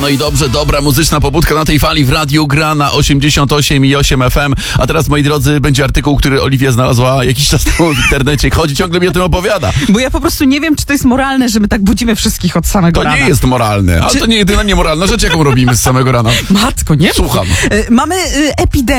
No i dobrze, dobra muzyczna pobudka na tej fali w radiu gra na 88,8 FM. A teraz, moi drodzy, będzie artykuł, który Oliwia znalazła jakiś czas temu w internecie. Chodzi, ciągle mi o tym opowiada. Bo ja po prostu nie wiem, czy to jest moralne, że my tak budzimy wszystkich od samego rana. To nie jest moralne, ale to nie jedyna niemoralna rzecz, jaką robimy z samego rana. Matko, nie? Słucham. Mamy epidemię.